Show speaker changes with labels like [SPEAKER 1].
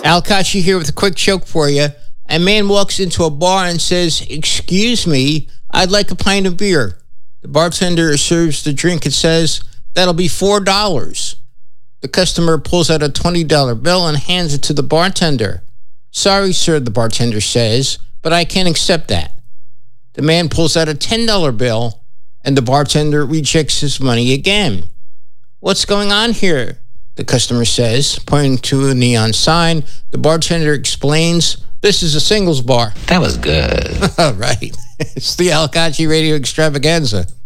[SPEAKER 1] Al Kachi here with a quick joke for you. A man walks into a bar and says, "Excuse me, I'd like a pint of beer." The bartender serves the drink and says, "That'll be $4. The customer pulls out a $20 bill and hands it to the bartender. "Sorry, sir," the bartender says, "but I can't accept that." The man pulls out a $10 bill and the bartender rejects his money again. "What's going on here?" the customer says, pointing to a neon sign. The bartender explains, "This is a singles bar."
[SPEAKER 2] That was good.
[SPEAKER 1] All right. It's the Al Kachi Radio Extravaganza.